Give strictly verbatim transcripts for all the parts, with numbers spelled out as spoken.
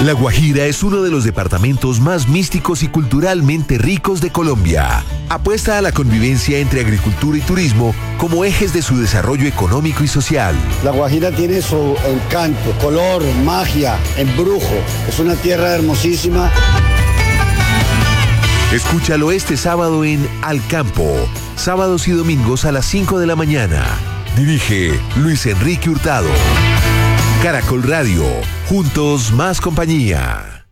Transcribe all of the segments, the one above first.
La Guajira es uno de los departamentos más místicos y culturalmente ricos de Colombia. Apuesta a la convivencia entre agricultura y turismo como ejes de su desarrollo económico y social. La Guajira tiene su encanto, color, magia, embrujo. Es una tierra hermosísima. Escúchalo este sábado en Al Campo, sábados y domingos a las cinco de la mañana. Dirige Luis Enrique Hurtado. Caracol Radio, juntos más compañía.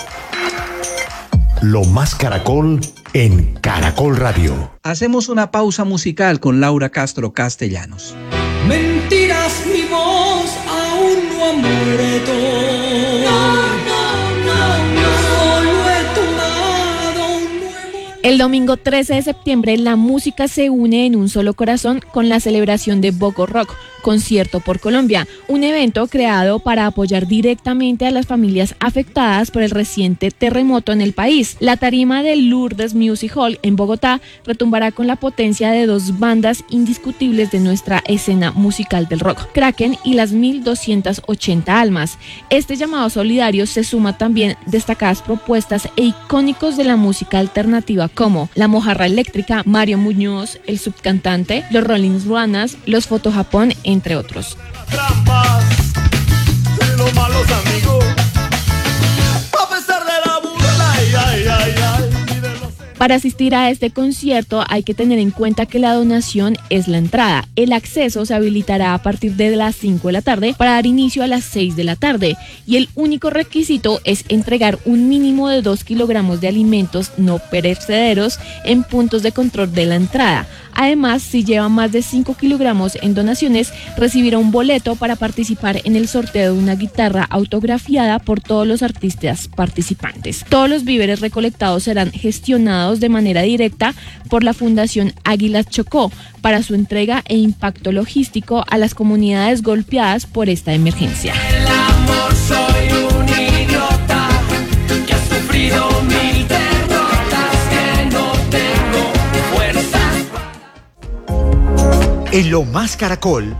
Lo más Caracol en Caracol Radio. Hacemos una pausa musical con Laura Castro Castellanos. Mentiras, mi voz aún no ha muerto. No, no, no, no. Solo he tomado un nuevo... El domingo trece de septiembre, la música se une en un solo corazón con la celebración de Bogo Rock, Concierto por Colombia, un evento creado para apoyar directamente a las familias afectadas por el reciente terremoto en el país. La tarima del Lourdes Music Hall en Bogotá retumbará con la potencia de dos bandas indiscutibles de nuestra escena musical del rock, Kraken y las mil doscientas ochenta Almas. Este llamado solidario se suma también destacadas propuestas e icónicos de la música alternativa como La Mojarra Eléctrica, Mario Muñoz, el subcantante, los Rolling Ruanas, los Foto Japón, entre otros. Trampas de los malos amigos, a pesar de la burla, ay, ay, ay, ay, y de los... Para asistir a este concierto hay que tener en cuenta que la donación es la entrada. El acceso se habilitará a partir de las cinco de la tarde para dar inicio a las seis de la tarde y el único requisito es entregar un mínimo de dos kilogramos de alimentos no perecederos en puntos de control de la entrada. Además, si lleva más de cinco kilogramos en donaciones, recibirá un boleto para participar en el sorteo de una guitarra autografiada por todos los artistas participantes. Todos los víveres recolectados serán gestionados de manera directa por la Fundación Águilas Chocó para su entrega e impacto logístico a las comunidades golpeadas por esta emergencia. El amor, soy un idiota que ha sufrido mil derrotas, que no tengo fuerzas. En Lo más Caracol,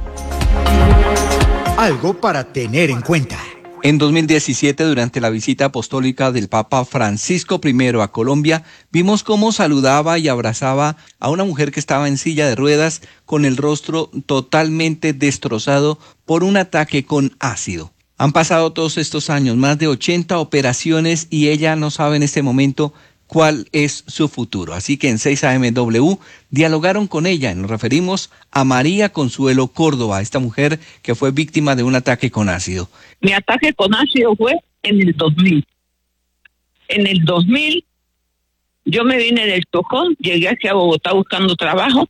algo para tener en cuenta. En dos mil diecisiete, durante la visita apostólica del Papa Francisco primero a Colombia, vimos cómo saludaba y abrazaba a una mujer que estaba en silla de ruedas con el rostro totalmente destrozado por un ataque con ácido. Han pasado todos estos años, más de ochenta operaciones y ella no sabe en este momento cuál es su futuro. Así que en seis A M W dialogaron con ella. Nos referimos a María Consuelo Córdoba, esta mujer que fue víctima de un ataque con ácido. Mi ataque con ácido fue en el dos mil. En el dos mil yo me vine del Chocó, llegué aquí a Bogotá buscando trabajo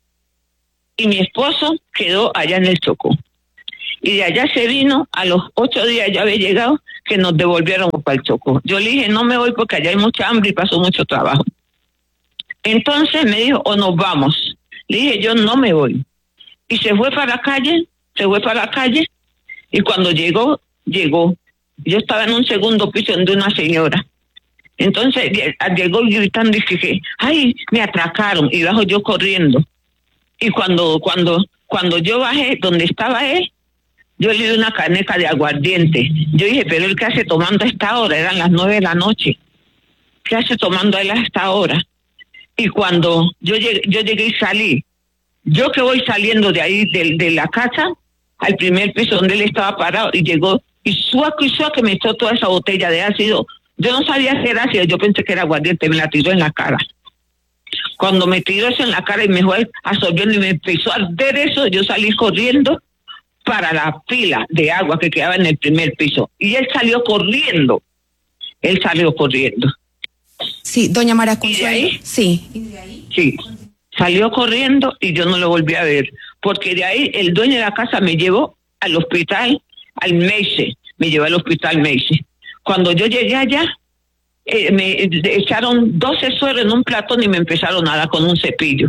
y mi esposo quedó allá en el Chocó. Y de allá se vino, a los ocho días ya había llegado, que nos devolvieron para el Chocó. Yo le dije, no me voy porque allá hay mucha hambre y pasó mucho trabajo. Entonces me dijo, o nos vamos. Le dije, yo no me voy. Y se fue para la calle, se fue para la calle, y cuando llegó, llegó. Yo estaba en un segundo piso de una señora. Entonces llegó gritando y dije, ay, me atracaron, y bajo yo corriendo. Y cuando, cuando, cuando yo bajé donde estaba él, yo le di una caneca de aguardiente. Yo dije, pero él, ¿qué hace tomando a esta hora? Eran las nueve de la noche. ¿Qué hace tomando él a esta hora? Y cuando yo llegué, yo llegué y salí, yo que voy saliendo de ahí, de, de la casa, al primer piso donde él estaba parado, y llegó, y suaco y suaco que me echó toda esa botella de ácido. Yo no sabía si era ácido, yo pensé que era aguardiente, me la tiró en la cara. Cuando me tiró eso en la cara y me fue absorbiendo y me empezó a arder eso, yo salí corriendo para la fila de agua que quedaba en el primer piso. Y él salió corriendo. Él salió corriendo. Sí, doña María Consuelo. ¿Y de ahí? Sí. Sí. Salió corriendo y yo no lo volví a ver. Porque de ahí el dueño de la casa me llevó al hospital, al Meise. Me llevó al hospital Meise. Cuando yo llegué allá, eh, me echaron doce sueros en un platón y me empezaron a dar con un cepillo.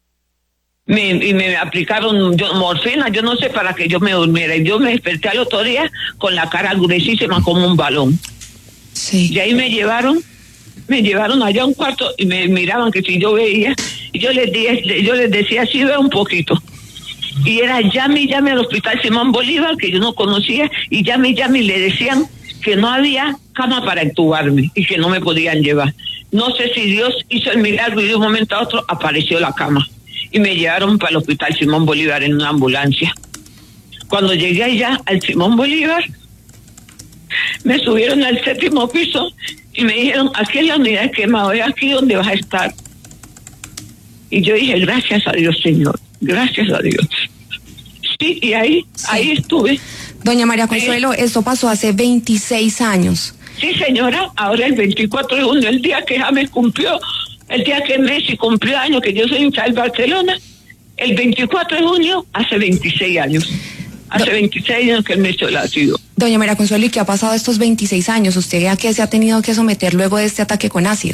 Me, y me aplicaron yo, morfina, yo no sé, para que yo me durmiera. Y yo me desperté al otro día con la cara gruesísima como un balón. Sí. Y ahí me llevaron, me llevaron allá a un cuarto y me miraban que si yo veía. Y yo les, di, yo les decía, sí veo un poquito. Y era llame y llame al hospital Simón Bolívar, que yo no conocía, y llame y llame y le decían que no había cama para entubarme y que no me podían llevar. No sé si Dios hizo el milagro y de un momento a otro apareció la cama y me llevaron para el Hospital Simón Bolívar en una ambulancia. Cuando llegué allá al Simón Bolívar, me subieron al séptimo piso y me dijeron, aquí es la unidad de quemado, es aquí donde vas a estar. Y yo dije, gracias a Dios, Señor, gracias a Dios. Sí, y ahí, sí. ahí estuve. Doña María Consuelo, ahí. Esto pasó hace veintiséis años. Sí, señora, ahora el veinticuatro de junio, el día que James cumplió, el día que Messi cumplió años, que yo soy hincha del Barcelona, el veinticuatro de junio, hace veintiséis años. Hace Do- veintiséis años que el Messi lo ha sido. Doña María Consuelo, ¿y qué ha pasado estos veintiséis años? ¿Usted a qué se ha tenido que someter luego de este ataque con ácido?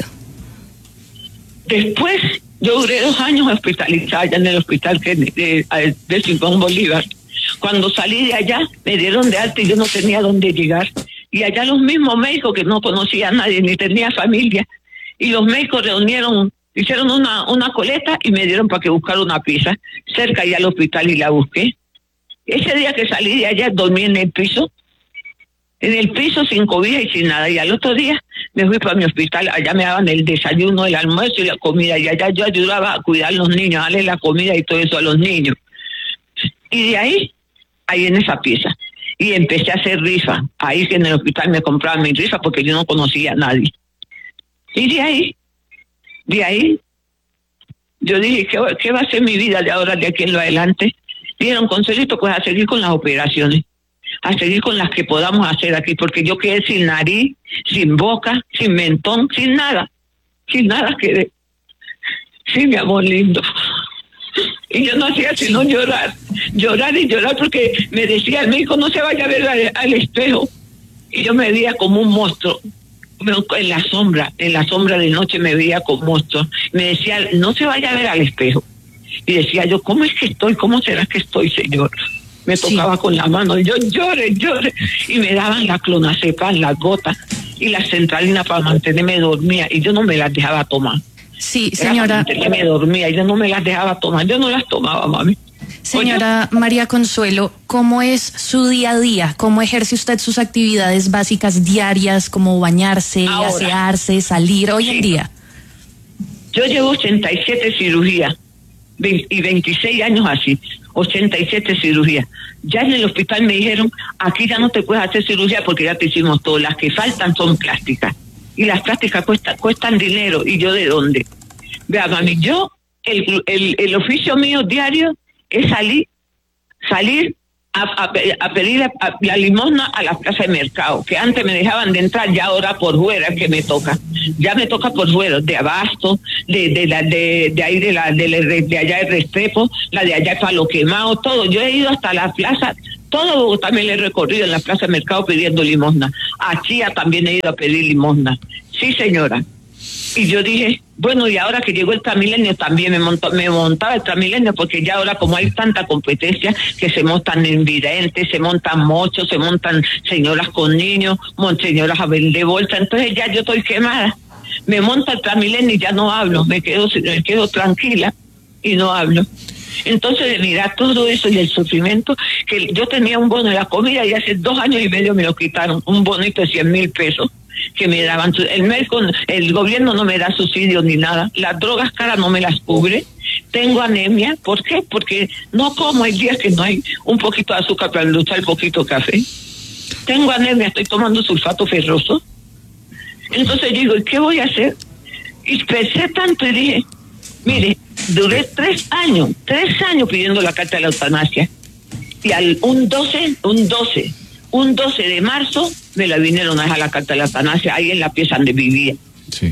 Después, yo duré dos años hospitalizada allá en el hospital que, de, de, de Simón Bolívar. Cuando salí de allá, me dieron de alta y yo no tenía dónde llegar. Y allá los mismos médicos, que no conocía a nadie, ni tenía familia, y los médicos reunieron, hicieron una, una coleta y me dieron para que buscara una pieza cerca allá al hospital y la busqué. Ese día que salí de allá, dormí en el piso, en el piso sin cobija y sin nada. Y al otro día me fui para mi hospital, allá me daban el desayuno, el almuerzo y la comida, y allá yo ayudaba a cuidar a los niños, a darle la comida y todo eso a los niños. Y de ahí, ahí en esa pieza. Y empecé a hacer rifa. Ahí en el hospital me compraban mi rifa porque yo no conocía a nadie. Y de ahí, de ahí, yo dije, ¿qué, qué va a ser mi vida de ahora, de aquí en lo adelante? Dijeron, Consuelito, pues a seguir con las operaciones, a seguir con las que podamos hacer aquí, porque yo quedé sin nariz, sin boca, sin mentón, sin nada, sin nada quedé. Sí, mi amor lindo. Y yo no hacía sino llorar, llorar y llorar, porque me decía el médico, no se vaya a ver al, al espejo. Y yo me veía como un monstruo, en la sombra, en la sombra de noche me veía como monstruo. Me decía, no se vaya a ver al espejo. Y decía yo, ¿cómo es que estoy? ¿Cómo será que estoy, Señor? Me tocaba sí. con la mano, yo lloré, lloré, y me daban la clonazepam, las gotas, y la centralina para mantenerme dormida, y yo no me las dejaba tomar. Sí, Era señora. para mantenerme dormida, y yo no me las dejaba tomar, yo no las tomaba, mami. Señora Oye. María Consuelo, ¿cómo es su día a día? ¿Cómo ejerce usted sus actividades básicas diarias, como bañarse, Ahora, asearse, salir hoy sí. en día? Yo llevo ochenta y siete cirugías. Y veintiséis años así, ochenta y siete cirugías. Ya en el hospital me dijeron, aquí ya no te puedes hacer cirugía porque ya te hicimos todo, las que faltan son plásticas. Y las plásticas cuestan, cuestan dinero, ¿y yo de dónde? Vea, mami, yo, el, el, el oficio mío diario es salir, salir a, a, a pedir a, a, la limosna a la plaza de mercado, que antes me dejaban de entrar, ya ahora por fuera que me toca. Ya me toca por fuera, de Abasto, de de la de, de ahí de la de, de, de allá de Restrepo, la de allá de Palo Quemado, todo. Yo he ido hasta la plaza, todo Bogotá me lo he recorrido en la plaza de mercado pidiendo limosna. A Chía también he ido a pedir limosna. Sí, señora. Y yo dije, bueno, y ahora que llegó el Transmilenio también me montó, me montaba el Transmilenio, porque ya ahora como hay tanta competencia que se montan invidentes, se montan mochos, se montan señoras con niños, señoras a vender bolsa, entonces ya yo estoy quemada. Me monta el Transmilenio y ya no hablo, me quedo, me quedo tranquila y no hablo. Entonces, de mirar todo eso y el sufrimiento, que yo tenía un bono de la comida y hace dos años y medio me lo quitaron, un bonito de cien mil pesos que me daban. El médico, el gobierno no me da subsidios ni nada, las drogas caras no me las cubre, tengo anemia. ¿Por qué? Porque no como, hay días que no hay un poquito de azúcar para luchar el poquito de café. Tengo anemia, estoy tomando sulfato ferroso. Entonces digo, ¿qué voy a hacer? Y pensé tanto y dije, mire, duré tres años, tres años pidiendo la carta de la eutanasia. Y al un doce, un doce, un doce de marzo me la vinieron a dejar la carta de la eutanasia ahí en la pieza donde vivía. Sí.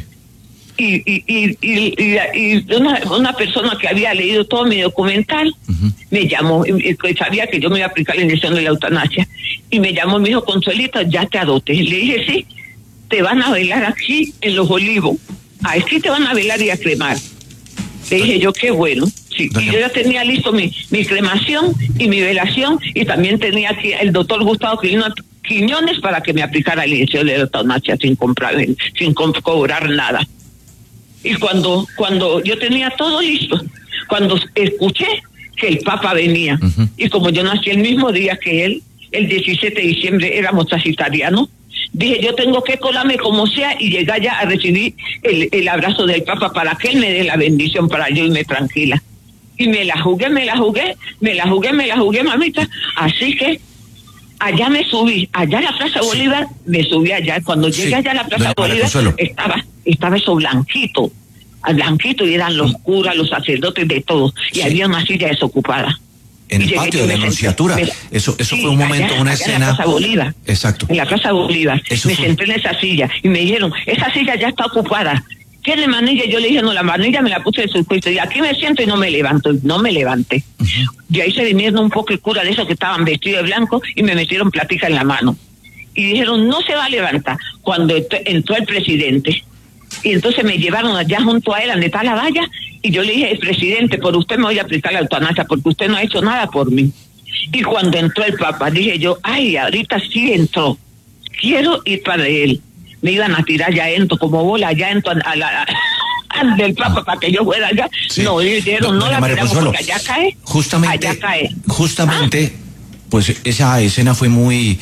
Y, y, y, y, y, y una, una persona que había leído todo mi documental uh-huh. me llamó, y, y sabía que yo me iba a aplicar la inyección de la eutanasia, y me llamó y me dijo, Consuelito, ya te adopté. Le dije, sí, te van a velar aquí en Los Olivos, aquí te van a velar y a cremar. Le dije yo, qué bueno. Sí, y yo ya tenía listo mi, mi cremación y mi velación, y también tenía aquí el doctor Gustavo Quiñones para que me aplicara la inyección de la eutanasia sin comprar, sin co- cobrar nada. Y cuando, cuando yo tenía todo listo, cuando escuché que el Papa venía, uh-huh. y como yo nací el mismo día que él, el diecisiete de diciembre, éramos sagitarianos, Dije, yo tengo que colarme como sea y llegar ya a recibir el, el abrazo del Papa para que él me dé la bendición para yo irme tranquila. Y me la jugué, me la jugué, me la jugué, me la jugué, mamita. Así que allá me subí, allá a la Plaza Bolívar, me subí allá. Cuando llegué sí, allá a la Plaza Bolívar, estaba, estaba eso blanquito, blanquito, y eran los curas, los sacerdotes, de todo. Y sí. había una silla desocupada. En el patio de la Anunciatura. Eso, eso sí, fue un momento, allá, una allá escena. En la Plaza Bolívar. Exacto. En la Plaza Bolívar. Eso me fue... senté en esa silla y me dijeron, esa silla ya está ocupada. ¿Tiene manilla? Yo le dije, no, la manilla me la puse de su cuento. Y aquí me siento y no me levanto. No me levanté. Uh-huh. Y ahí se vinieron un poco el cura de esos que estaban vestidos de blanco y me metieron platica en la mano. Y dijeron, no se va a levantar. Cuando entró el presidente. Y entonces me llevaron allá junto a él, donde está la valla. Y yo le dije, presidente, por usted me voy a aplicar la eutanasia, porque usted no ha hecho nada por mí. Y cuando entró el Papa, dije yo, ay, ahorita sí entró. Quiero ir para él. Me iban a tirar ya entro, como bola, ya entro a la, a, del Papa ah. para que yo fuera allá. Sí. No, dijeron, no, no la tiramos porque allá cae. Justamente, allá cae. Justamente, ¿Ah? pues esa escena fue muy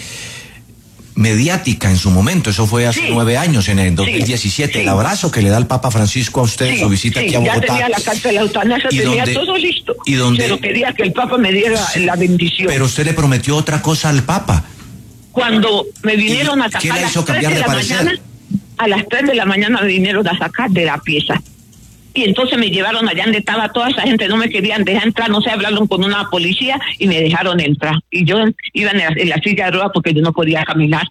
mediática en su momento. Eso fue hace sí. nueve años, en el dos mil diecisiete. Sí. El abrazo que le da el Papa Francisco a usted en sí. su visita sí. aquí a Bogotá. Ya tenía la carta de la eutanasia, tenía donde, todo listo. Y donde, pero quería que el Papa me diera sí. la bendición. Pero usted le prometió otra cosa al Papa. Cuando me vinieron a sacar a las tres de la mañana, a las tres de la mañana me vinieron a sacar de la pieza. Y entonces me llevaron allá donde estaba toda esa gente, no me querían dejar entrar, no sé, hablaron con una policía y me dejaron entrar. Y yo iba en la, en la silla de ruedas porque yo no podía caminar.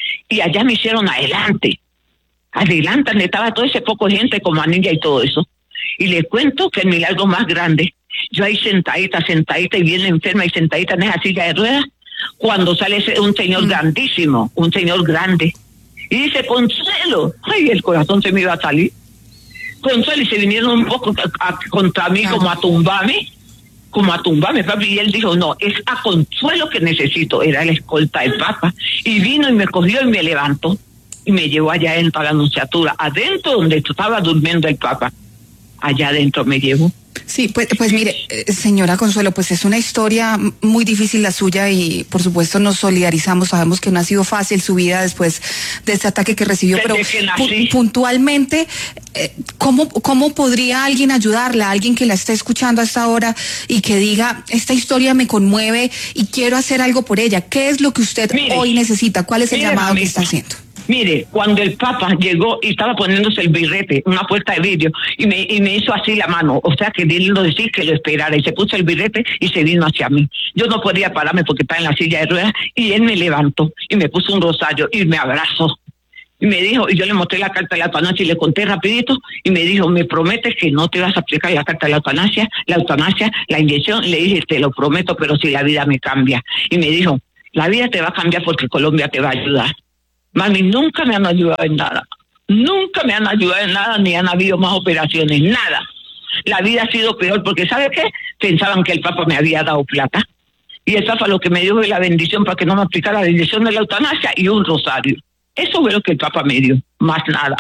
Y allá me hicieron adelante, adelante, donde estaba todo ese poco de gente como anilla y todo eso. Y les cuento que el milagro más grande, yo ahí sentadita, sentadita y bien enferma y sentadita en esa silla de ruedas, cuando sale un señor grandísimo, un señor grande, y dice, Consuelo, ay, el corazón se me iba a salir, Consuelo, y se vinieron un poco a, a, contra mí, como a tumbarme, como a tumbarme, papi, y él dijo, no, es a Consuelo que necesito, era la escolta del Papa, y vino y me cogió y me levantó, y me llevó allá en para la Anunciatura, adentro donde estaba durmiendo el Papa, allá adentro me llevó. Sí, pues, pues mire, señora Consuelo, pues es una historia muy difícil la suya y por supuesto nos solidarizamos, sabemos que no ha sido fácil su vida después de este ataque que recibió, pero pu- puntualmente, eh, ¿cómo, ¿cómo podría alguien ayudarla, alguien que la esté escuchando a esta hora y que diga, esta historia me conmueve y quiero hacer algo por ella? ¿Qué es lo que usted mire, hoy necesita? ¿Cuál es el llamado mamita. que está haciendo? Mire, cuando el Papa llegó y estaba poniéndose el birrete, una puerta de vidrio, y me, y me hizo así la mano, o sea, queriendo decir que lo esperara, y se puso el birrete y se vino hacia mí. Yo no podía pararme porque estaba en la silla de ruedas, y él me levantó, y me puso un rosario, y me abrazó. Y me dijo, y yo le mostré la carta de la eutanasia y le conté rapidito, y me dijo, ¿me prometes que no te vas a aplicar la carta de la eutanasia, la eutanasia, la inyección? Le dije, te lo prometo, pero si la vida me cambia. Y me dijo, la vida te va a cambiar porque Colombia te va a ayudar. Mami, nunca me han ayudado en nada, nunca me han ayudado en nada, ni han habido más operaciones, nada. La vida ha sido peor, porque ¿sabe qué? Pensaban que el Papa me había dado plata, y el Papa lo que me dio fue la bendición para que no me aplicara la bendición de la eutanasia y un rosario. Eso fue lo que el Papa me dio, más nada.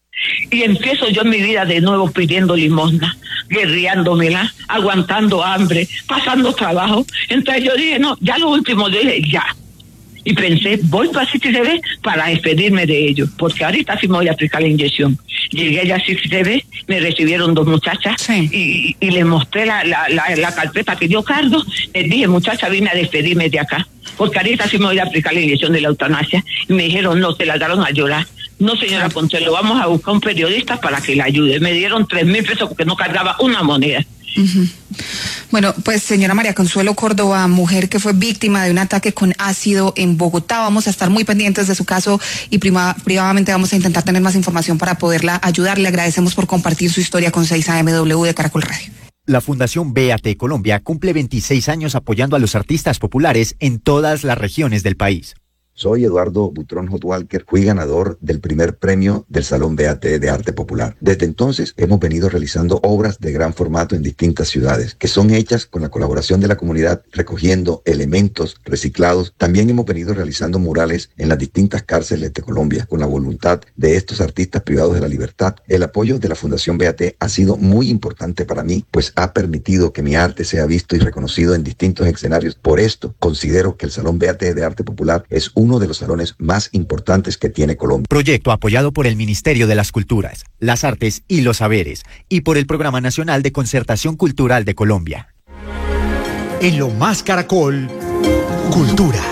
Y empiezo yo en mi vida de nuevo pidiendo limosna, guerreándomela, aguantando hambre, pasando trabajo. Entonces yo dije, no, ya lo último, dije, ya. Y pensé, voy para C I T V para despedirme de ellos, porque ahorita sí me voy a aplicar la inyección. Llegué allá a C I T V, me recibieron dos muchachas sí. y, y les mostré la, la, la, la carpeta que dio Carlos. Les dije, muchacha, vine a despedirme de acá, porque ahorita sí me voy a aplicar la inyección de la eutanasia. Y me dijeron, no, se largaron a llorar. No, señora Consuelo, vamos a buscar un periodista para que la ayude. Me dieron tres mil pesos porque no cargaba una moneda. Uh-huh. Bueno, pues señora María Consuelo Córdoba, mujer que fue víctima de un ataque con ácido en Bogotá, vamos a estar muy pendientes de su caso y prima, privadamente vamos a intentar tener más información para poderla ayudar. Le agradecemos por compartir su historia con seis A M W de Caracol Radio. La Fundación B A T Colombia cumple veintiséis años apoyando a los artistas populares en todas las regiones del país. Soy Eduardo Butrón Hot Walker, fui ganador del primer premio del Salón B A T de Arte Popular. Desde entonces hemos venido realizando obras de gran formato en distintas ciudades, que son hechas con la colaboración de la comunidad, recogiendo elementos reciclados. También hemos venido realizando murales en las distintas cárceles de Colombia, con la voluntad de estos artistas privados de la libertad. El apoyo de la Fundación B A T ha sido muy importante para mí, pues ha permitido que mi arte sea visto y reconocido en distintos escenarios. Por esto, considero que el Salón B A T de Arte Popular es un uno de los salones más importantes que tiene Colombia. Proyecto apoyado por el Ministerio de las Culturas, las Artes y los Saberes y por el Programa Nacional de Concertación Cultural de Colombia. En Lo Más Caracol, Cultura.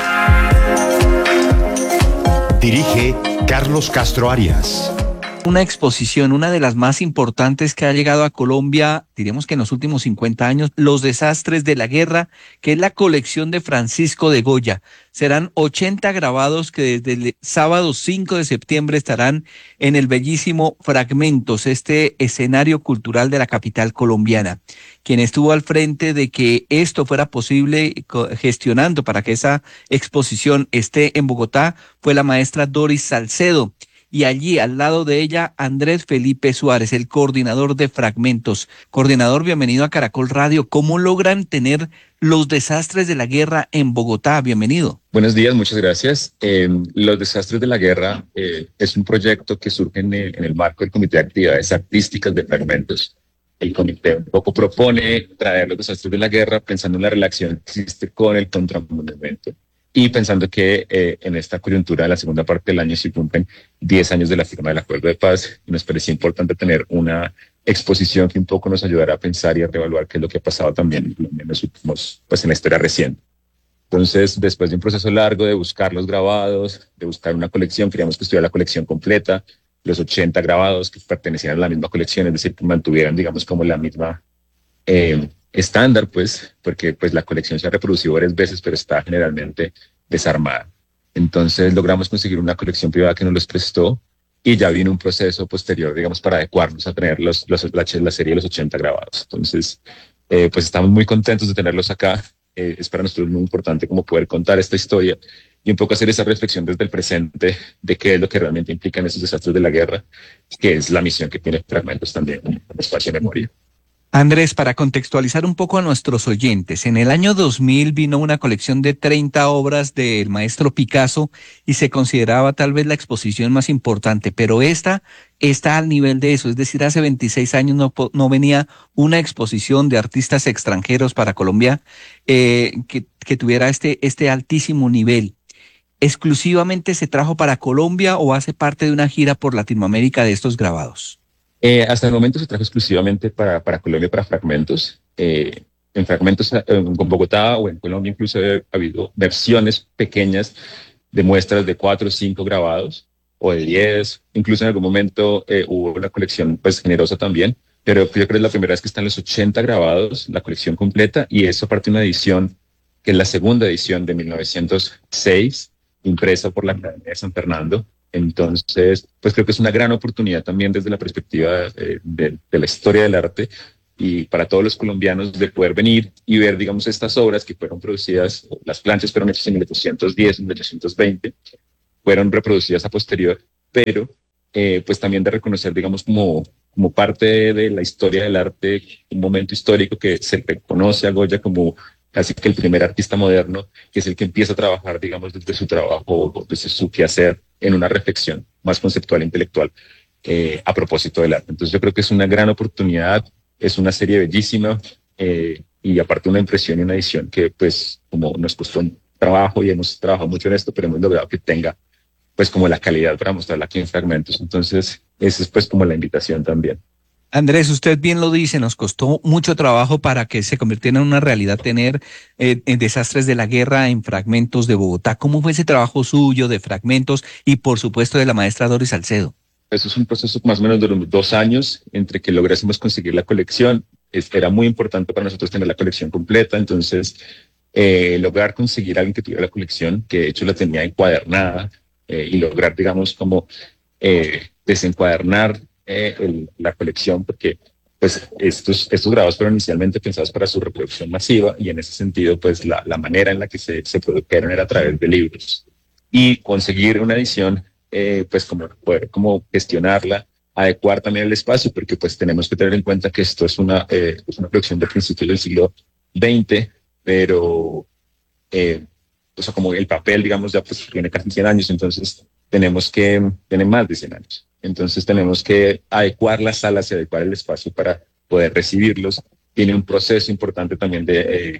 Dirige Carlos Castro Arias. Una exposición, una de las más importantes que ha llegado a Colombia, diríamos que en los últimos cincuenta años, Los Desastres de la Guerra, que es la colección de Francisco de Goya. Serán ochenta grabados que desde el sábado cinco de septiembre estarán en el bellísimo Fragmentos, este escenario cultural de la capital colombiana. Quien estuvo al frente de que esto fuera posible, gestionando para que esa exposición esté en Bogotá, fue la maestra Doris Salcedo. Y allí, al lado de ella, Andrés Felipe Suárez, el coordinador de Fragmentos. Coordinador, bienvenido a Caracol Radio. ¿Cómo logran tener Los Desastres de la Guerra en Bogotá? Bienvenido. Buenos días, muchas gracias. Eh, Los Desastres de la Guerra eh, es un proyecto que surge en el, en el marco del Comité de Actividades Artísticas de Fragmentos. El comité un poco propone traer Los Desastres de la Guerra pensando en la relación que existe con el contramonumento. Y pensando que eh, en esta coyuntura de la segunda parte del año se cumplen diez años de la firma del Acuerdo de Paz, y nos parecía importante tener una exposición que un poco nos ayudara a pensar y a reevaluar qué es lo que ha pasado también en los últimos, pues en la historia reciente. Entonces, después de un proceso largo de buscar los grabados, de buscar una colección, queríamos que estuviera la colección completa, los ochenta grabados que pertenecían a la misma colección, es decir, que mantuvieran, digamos, como la misma eh, estándar, pues, porque pues la colección se ha reproducido varias veces, pero está generalmente desarmada. Entonces logramos conseguir una colección privada que nos los prestó y ya vino un proceso posterior, digamos, para adecuarnos a tener los, los, la, la serie de los ochenta grabados. Entonces, eh, pues estamos muy contentos de tenerlos acá. Eh, es para nosotros muy importante como poder contar esta historia y un poco hacer esa reflexión desde el presente de qué es lo que realmente implican esos desastres de la guerra, que es la misión que tiene Fragmentos también en el espacio de memoria. Andrés, para contextualizar un poco a nuestros oyentes, en el año dos mil vino una colección de treinta obras del maestro Picasso y se consideraba tal vez la exposición más importante, pero esta está al nivel de eso, es decir, hace veintiséis años no, no venía una exposición de artistas extranjeros para Colombia eh, que, que tuviera este, este altísimo nivel. ¿Exclusivamente se trajo para Colombia o hace parte de una gira por Latinoamérica de estos grabados? Eh, hasta el momento se trajo exclusivamente para, para Colombia, para Fragmentos. Eh, en Fragmentos, en Bogotá o en Colombia incluso ha habido versiones pequeñas de muestras de cuatro o cinco grabados o de diez. Incluso en algún momento eh, hubo una colección pues generosa también, pero yo creo que es la primera vez que están los ochenta grabados, la colección completa, y eso parte de una edición que es la segunda edición de mil novecientos seis, impresa por la Academia de San Fernando. Entonces, pues creo que es una gran oportunidad también desde la perspectiva eh, de, de la historia del arte y para todos los colombianos de poder venir y ver, digamos, estas obras que fueron producidas, las planchas fueron hechas en mil ochocientos diez, mil ochocientos veinte, fueron reproducidas a posterior, pero eh, pues también de reconocer, digamos, como, como parte de, de la historia del arte, un momento histórico que se reconoce a Goya como casi que el primer artista moderno, que es el que empieza a trabajar, digamos, desde su trabajo, desde su quehacer, en una reflexión más conceptual e intelectual eh, a propósito del arte. Entonces yo creo que es una gran oportunidad, es una serie bellísima eh, y aparte una impresión y una edición que pues como nos costó un trabajo y hemos trabajado mucho en esto, pero hemos logrado que tenga pues como la calidad para mostrarla aquí en Fragmentos. Entonces esa es pues como la invitación también. Andrés, usted bien lo dice, nos costó mucho trabajo para que se convirtiera en una realidad tener eh, en Desastres de la Guerra en Fragmentos de Bogotá. ¿Cómo fue ese trabajo suyo de Fragmentos y por supuesto de la maestra Doris Salcedo? Eso es un proceso más o menos de unos dos años entre que lográsemos conseguir la colección. Es, era muy importante para nosotros tener la colección completa, entonces eh, lograr conseguir a alguien que tuviera la colección, que de hecho la tenía encuadernada, eh, y lograr, digamos, como eh, desencuadernar Eh, el, la colección, porque pues estos, estos grabados fueron inicialmente pensados para su reproducción masiva y en ese sentido pues la, la manera en la que se, se produjeron era a través de libros y conseguir una edición eh, pues como poder como gestionarla, adecuar también el espacio, porque pues tenemos que tener en cuenta que esto es una, eh, es una colección de principios del siglo veinte, pero eh, o sea, como el papel digamos ya pues tiene casi cien años, entonces tenemos que tener más de cien años. Entonces tenemos que adecuar las salas y adecuar el espacio para poder recibirlos. Tiene un proceso importante también de, eh,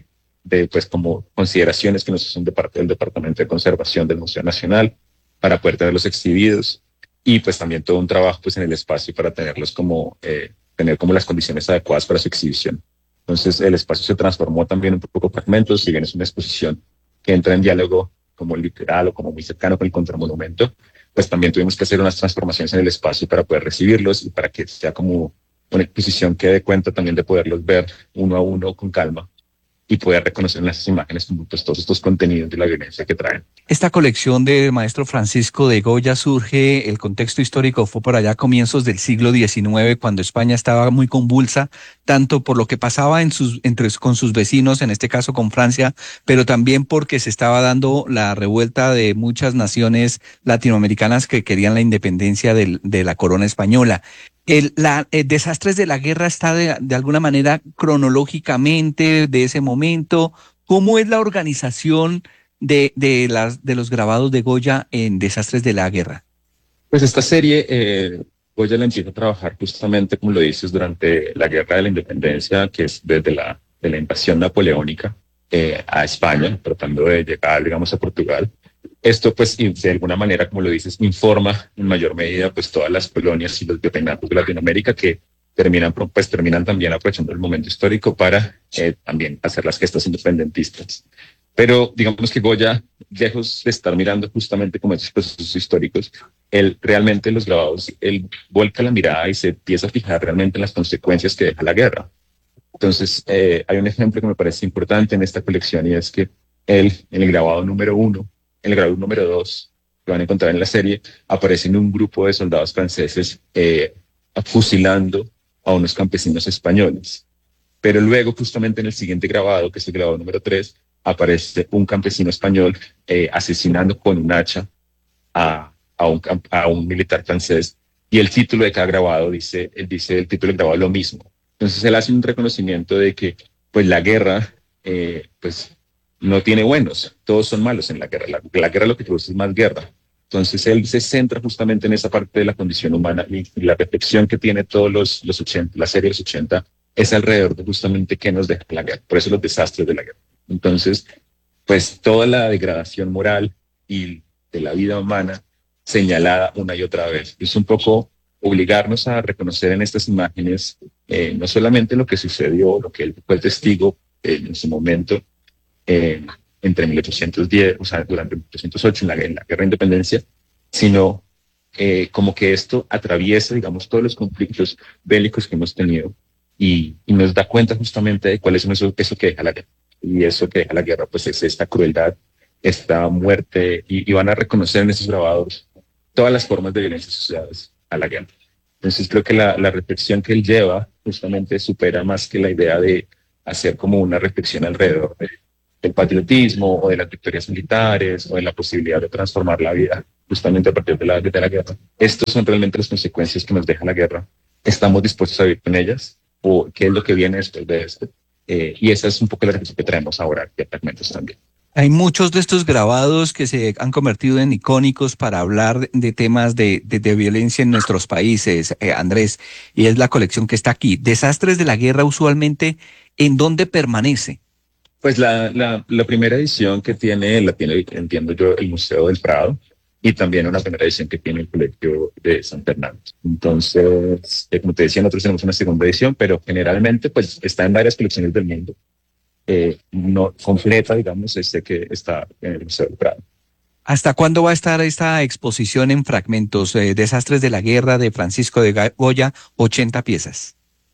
de pues como consideraciones que nos hacen de parte del Departamento de Conservación del Museo Nacional para poder tenerlos exhibidos, y pues también todo un trabajo pues en el espacio para tenerlos como, eh, tener como las condiciones adecuadas para su exhibición. Entonces el espacio se transformó también un poco fragmentos, si bien es una exposición que entra en diálogo como literal o como muy cercano con el contramonumento, pues también tuvimos que hacer unas transformaciones en el espacio para poder recibirlos y para que sea como una exposición que dé cuenta también de poderlos ver uno a uno con calma y poder reconocer en las imágenes como pues, todos estos contenidos de la violencia que traen. Esta colección del maestro Francisco de Goya surge, el contexto histórico fue por allá a comienzos del siglo diecinueve, cuando España estaba muy convulsa, tanto por lo que pasaba en sus, entre, con sus vecinos, en este caso con Francia, pero también porque se estaba dando la revuelta de muchas naciones latinoamericanas que querían la independencia del, de la corona española. El, la, el Desastres de la Guerra está de, de alguna manera cronológicamente de ese momento. ¿Cómo es la organización de, de, las, de los grabados de Goya en Desastres de la Guerra? Pues esta serie, eh, Goya la empieza a trabajar justamente, como lo dices, durante la Guerra de la Independencia, que es desde la, de la invasión napoleónica eh, a España, tratando de llegar, digamos, a Portugal. Esto, pues, de alguna manera, como lo dices, informa en mayor medida, pues, todas las colonias y los virreinatos de Latinoamérica que terminan, pues, terminan también aprovechando el momento histórico para eh, también hacer las gestas independentistas. Pero digamos que Goya, lejos de estar mirando justamente como estos procesos históricos, él realmente los grabados, él vuelca la mirada y se empieza a fijar realmente en las consecuencias que deja la guerra. Entonces, eh, hay un ejemplo que me parece importante en esta colección, y es que él, en el grabado número uno, en el grabado número dos, que van a encontrar en la serie, aparecen un grupo de soldados franceses eh, fusilando a unos campesinos españoles. Pero luego, justamente en el siguiente grabado, que es el grabado número tres, aparece un campesino español eh, asesinando con un hacha a, a, un, a un militar francés, y el título de cada grabado dice, él dice el título del grabado lo mismo. Entonces él hace un reconocimiento de que pues la guerra eh, pues no tiene buenos, todos son malos en la guerra, la, la guerra lo que produce es más guerra. Entonces él se centra justamente en esa parte de la condición humana, y, y la reflexión que tiene todos los, los ochenta, la serie de los ochenta, es alrededor de justamente qué nos deja la guerra, por eso los desastres de la guerra. Entonces, pues toda la degradación moral y de la vida humana señalada una y otra vez. Es un poco obligarnos a reconocer en estas imágenes eh, no solamente lo que sucedió, lo que él fue testigo eh, en su momento, eh, entre mil ochocientos diez, o sea, durante mil ochocientos ocho en la, en la Guerra de Independencia, sino eh, como que esto atraviesa, digamos, todos los conflictos bélicos que hemos tenido y, y nos da cuenta justamente de cuál es eso, eso que deja la guerra. Y eso que deja la guerra, pues es esta crueldad, esta muerte, y, y van a reconocer en esos grabados todas las formas de violencia asociadas a la guerra. Entonces creo que la, la reflexión que él lleva justamente supera más que la idea de hacer como una reflexión alrededor de, del patriotismo o de las victorias militares o de la posibilidad de transformar la vida justamente a partir de la, de la guerra. Estas son realmente las consecuencias que nos deja la guerra. ¿Estamos dispuestos a vivir con ellas? ¿O qué es lo que viene después de esto? Eh, y esa es un poco la reflexión que traemos ahora, que fragmentos también. Hay muchos de estos grabados que se han convertido en icónicos para hablar de temas de, de, de violencia en nuestros países, eh, Andrés, y es la colección que está aquí. Desastres de la Guerra, usualmente, ¿en dónde permanece? Pues la, la, la primera edición que tiene, la tiene, entiendo yo, el Museo del Prado, y también una primera edición que tiene el Colegio de San Fernando. Entonces, eh, como te decía, nosotros tenemos una segunda edición, pero generalmente pues está en varias colecciones del mundo. Eh, no completa, digamos, este que está en el Museo del Prado. ¿Hasta cuándo va a estar esta exposición en fragmentos? Eh, Desastres de la Guerra de Francisco de Goya, ochenta piezas.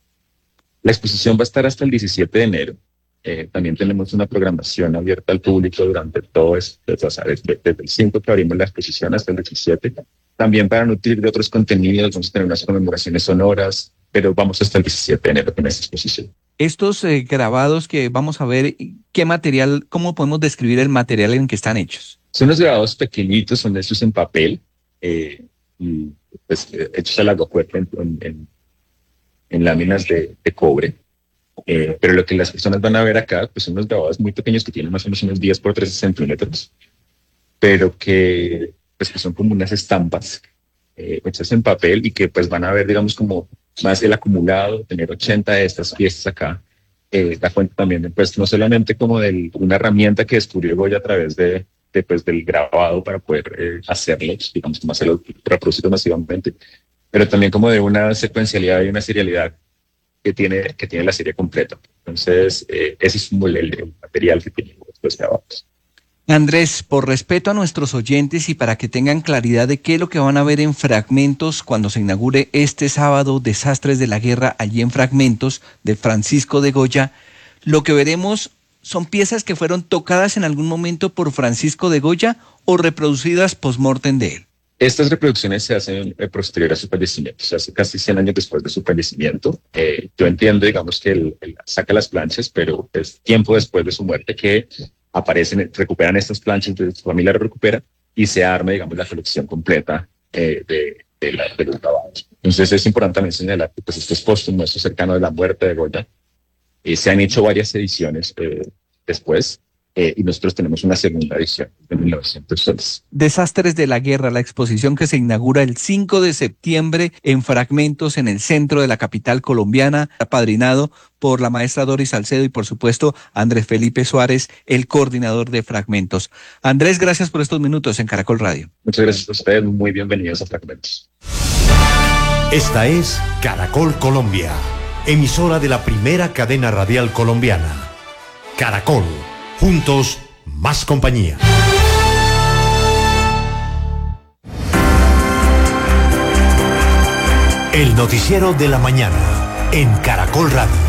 La exposición va a estar hasta el diecisiete de enero. Eh, también tenemos una programación abierta al público durante todo este, o sea, desde, desde el cinco que abrimos la exposición hasta el diecisiete. También para nutrir de otros contenidos, vamos a tener unas conmemoraciones sonoras, pero vamos hasta el diecisiete de enero con esta exposición. Estos eh, grabados que vamos a ver, ¿qué material, cómo podemos describir el material en que están hechos? Son unos grabados pequeñitos, son hechos en papel, eh, y, pues, eh, hechos al aguafuerte en, en, en láminas de, de cobre. Eh, pero lo que las personas van a ver acá, pues son unos grabados muy pequeños que tienen más o menos unos diez por trece centímetros, pero que, pues, que son como unas estampas eh, hechas en papel y que pues van a ver, digamos, como más el acumulado, tener ochenta de estas piezas acá, eh, da cuenta también, pues, no solamente como de una herramienta que descubrió Goya a través de, de pues, del grabado para poder eh, hacerlo, digamos, como hacerlo reproducirlo masivamente, pero también como de una secuencialidad y una serialidad que tiene, que tiene la serie completa. Entonces, eh, ese es el, el material que tiene después de abajo. Andrés, por respeto a nuestros oyentes y para que tengan claridad de qué es lo que van a ver en Fragmentos cuando se inaugure este sábado Desastres de la Guerra allí en Fragmentos de Francisco de Goya, lo que veremos son piezas que fueron tocadas en algún momento por Francisco de Goya o reproducidas post-mortem de él. Estas reproducciones se hacen eh, posterior a su fallecimiento, se hace casi cien años después de su fallecimiento. Eh, yo entiendo, digamos, que él, él saca las planchas, pero es tiempo después de su muerte que aparecen, recuperan estas planchas, entonces su familia las recupera y se arma, digamos, la colección completa eh, de, de, la, de los grabados. Entonces es importante también señalar que pues, esto es póstumo, esto es cercano de la muerte de Goya. Eh, se han hecho varias ediciones eh, después eh, y nosotros tenemos una segunda edición de mil novecientos seis. Desastres de la Guerra, la exposición que se inaugura el cinco de septiembre en Fragmentos en el centro de la capital colombiana, apadrinado por la maestra Doris Salcedo y por supuesto Andrés Felipe Suárez, el coordinador de Fragmentos. Andrés, gracias por estos minutos en Caracol Radio. Muchas gracias a ustedes, muy bienvenidos a Fragmentos. Esta es Caracol Colombia, emisora de la primera cadena radial colombiana. Caracol, juntos más compañía. El noticiero de la mañana en Caracol Radio.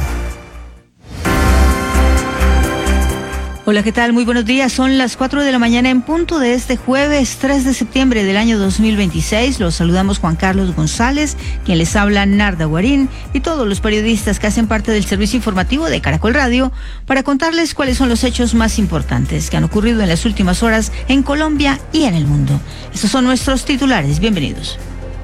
Hola, ¿qué tal? Muy buenos días. Son las cuatro de la mañana en punto de este jueves tres de septiembre del año dos mil veintiséis. Los saludamos Juan Carlos González, quien les habla Narda Guarín, y todos los periodistas que hacen parte del servicio informativo de Caracol Radio para contarles cuáles son los hechos más importantes que han ocurrido en las últimas horas en Colombia y en el mundo. Estos son nuestros titulares. Bienvenidos.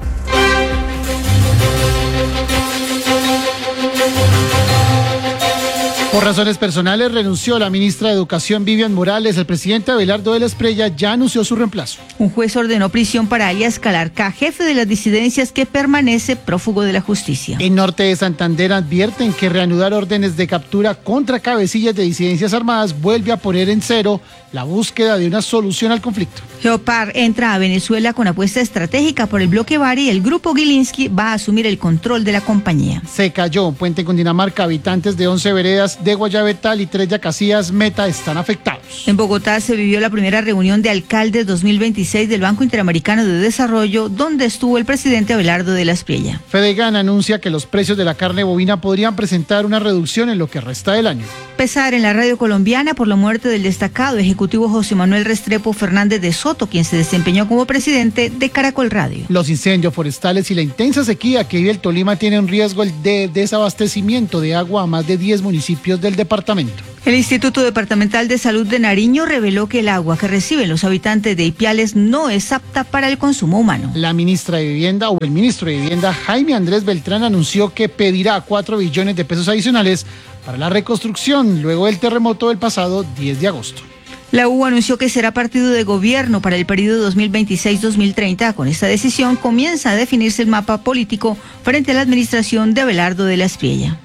Por razones personales renunció la ministra de Educación Vivian Morales. El presidente Abelardo de la Espriella ya anunció su reemplazo. Un juez ordenó prisión para alias Calarca, jefe de las disidencias que permanece prófugo de la justicia. En Norte de Santander advierten que reanudar órdenes de captura contra cabecillas de disidencias armadas vuelve a poner en cero la búsqueda de una solución al conflicto. Geopar entra a Venezuela con apuesta estratégica por el bloque Bari. El grupo Gilinski va a asumir el control de la compañía. Se cayó un puente en Cundinamarca. Habitantes de once veredas de Guayabetal y tres de Acacías Meta están afectados. En Bogotá se vivió la primera reunión de alcaldes dos mil veintiséis del Banco Interamericano de Desarrollo, donde estuvo el presidente Abelardo de la Espriella. Fedegan anuncia que los precios de la carne bovina podrían presentar una reducción en lo que resta del año. Pesar en la radio colombiana por la muerte del destacado ejecutivo José Manuel Restrepo Fernández de Soto, quien se desempeñó como presidente de Caracol Radio. Los incendios forestales y la intensa sequía que vive el Tolima tienen riesgo de desabastecimiento de agua a más de diez municipios del departamento. El Instituto Departamental de Salud de Nariño reveló que el agua que reciben los habitantes de Ipiales no es apta para el consumo humano. La ministra de Vivienda o el ministro de Vivienda Jaime Andrés Beltrán anunció que pedirá cuatro billones de pesos adicionales para la reconstrucción luego del terremoto del pasado diez de agosto. La U anunció que será partido de gobierno para el periodo dos mil veintiséis dos mil treinta. Con esta decisión comienza a definirse el mapa político frente a la administración de Abelardo de la Espriella.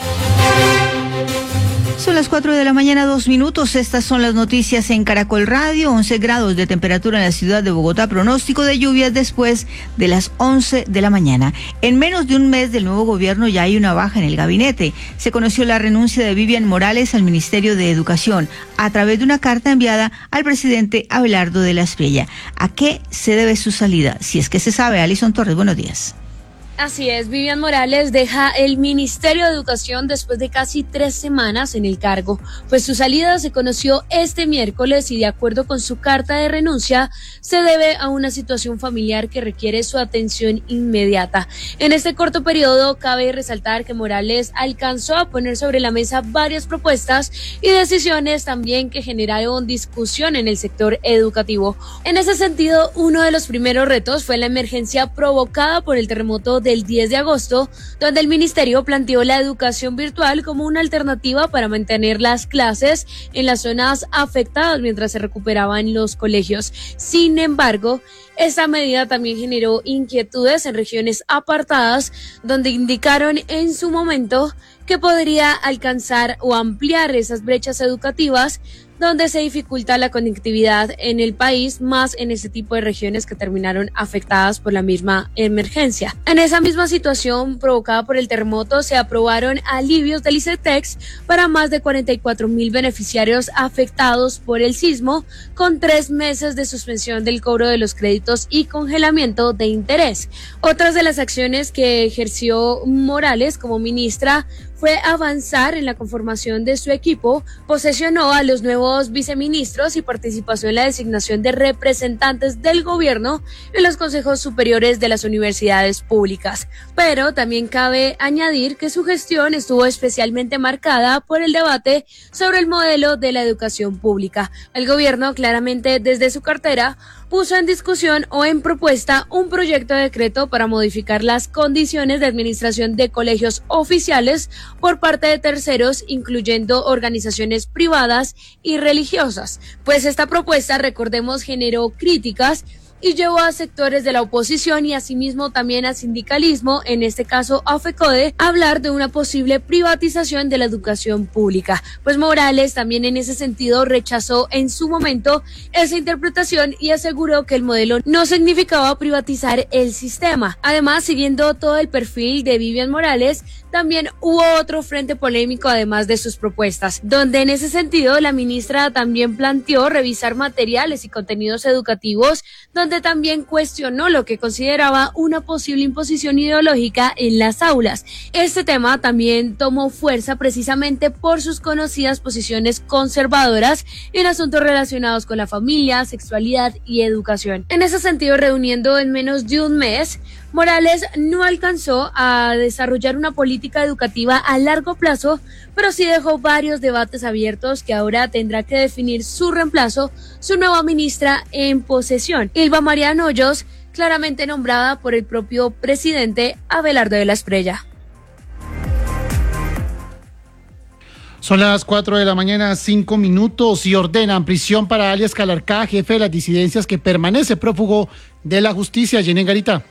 Son las cuatro de la mañana, dos minutos. Estas son las noticias en Caracol Radio. once grados de temperatura en la ciudad de Bogotá. Pronóstico de lluvias después de las once de la mañana. En menos de un mes del nuevo gobierno ya hay una baja en el gabinete. Se conoció la renuncia de Vivian Morales al Ministerio de Educación a través de una carta enviada al presidente Abelardo de la Espriella. ¿A qué se debe su salida? Si es que se sabe. Alison Torres, buenos días. Así es, Vivian Morales deja el Ministerio de Educación después de casi tres semanas en el cargo, pues su salida se conoció este miércoles y de acuerdo con su carta de renuncia se debe a una situación familiar que requiere su atención inmediata. En este corto periodo cabe resaltar que Morales alcanzó a poner sobre la mesa varias propuestas y decisiones también que generaron discusión en el sector educativo. En ese sentido, uno de los primeros retos fue la emergencia provocada por el terremoto de del diez de agosto, donde el ministerio planteó la educación virtual como una alternativa para mantener las clases en las zonas afectadas mientras se recuperaban los colegios. Sin embargo, esta medida también generó inquietudes en regiones apartadas, donde indicaron en su momento que podría alcanzar o ampliar esas brechas educativas, donde se dificulta la conectividad en el país, más en ese tipo de regiones que terminaron afectadas por la misma emergencia. En esa misma situación provocada por el terremoto, se aprobaron alivios del ICETEX para más de cuarenta y cuatro mil beneficiarios afectados por el sismo, con tres meses de suspensión del cobro de los créditos y congelamiento de interés. Otras de las acciones que ejerció Morales como ministra fue avanzar en la conformación de su equipo, posesionó a los nuevos viceministros y participó en la designación de representantes del gobierno en los consejos superiores de las universidades públicas. Pero también cabe añadir que su gestión estuvo especialmente marcada por el debate sobre el modelo de la educación pública. El gobierno claramente desde su cartera puso en discusión o en propuesta un proyecto de decreto para modificar las condiciones de administración de colegios oficiales por parte de terceros, incluyendo organizaciones privadas y religiosas. Pues esta propuesta, recordemos, generó críticas y llevó a sectores de la oposición y asimismo también a sindicalismo, en este caso a FECODE, a hablar de una posible privatización de la educación pública. Pues Morales también en ese sentido rechazó en su momento esa interpretación y aseguró que el modelo no significaba privatizar el sistema. Además, siguiendo todo el perfil de Vivian Morales, también hubo otro frente polémico además de sus propuestas, donde en ese sentido la ministra también planteó revisar materiales y contenidos educativos, donde también cuestionó lo que consideraba una posible imposición ideológica en las aulas. Este tema también tomó fuerza precisamente por sus conocidas posiciones conservadoras en asuntos relacionados con la familia, sexualidad y educación. En ese sentido, reuniendo en menos de un mes, Morales no alcanzó a desarrollar una política educativa a largo plazo, pero sí dejó varios debates abiertos que ahora tendrá que definir su reemplazo, su nueva ministra en posesión, Ilva Mariana Hoyos, claramente nombrada por el propio presidente Abelardo de la Espriella. Son las cuatro de la mañana, cinco minutos, y ordenan prisión para alias Calarcá, jefe de las disidencias que permanece prófugo de la justicia. Jenny Garita.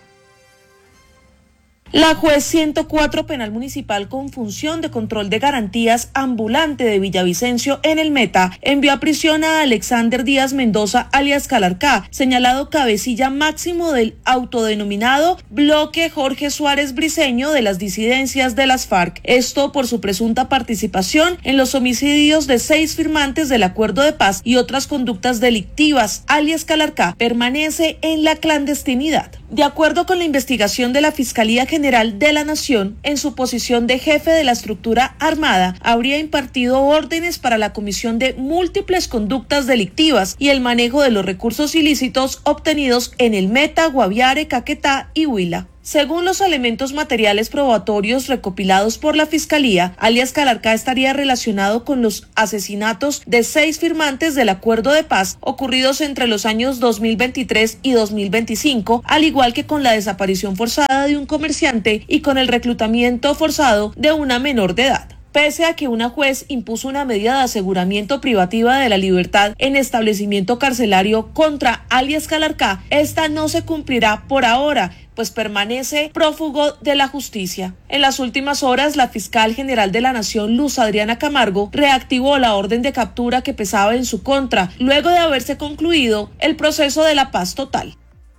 La juez ciento cuatro Penal Municipal con función de control de garantías ambulante de Villavicencio en el Meta envió a prisión a Alexander Díaz Mendoza alias Calarcá, señalado cabecilla máximo del autodenominado bloque Jorge Suárez Briceño de las disidencias de las FARC. Esto por su presunta participación en los homicidios de seis firmantes del acuerdo de paz y otras conductas delictivas. Alias Calarcá permanece en la clandestinidad. De acuerdo con la investigación de la Fiscalía General de la Nación, en su posición de jefe de la estructura armada, habría impartido órdenes para la comisión de múltiples conductas delictivas y el manejo de los recursos ilícitos obtenidos en el Meta, Guaviare, Caquetá y Huila. Según los elementos materiales probatorios recopilados por la Fiscalía, alias Calarcá estaría relacionado con los asesinatos de seis firmantes del acuerdo de paz ocurridos entre los años dos mil veintitrés y dos mil veinticinco, al igual que con la desaparición forzada de un comerciante y con el reclutamiento forzado de una menor de edad. Pese a que una juez impuso una medida de aseguramiento privativa de la libertad en establecimiento carcelario contra alias Calarcá, esta no se cumplirá por ahora, pues permanece prófugo de la justicia. En las últimas horas, la fiscal general de la Nación, Luz Adriana Camargo, reactivó la orden de captura que pesaba en su contra, luego de haberse concluido el proceso de la paz total.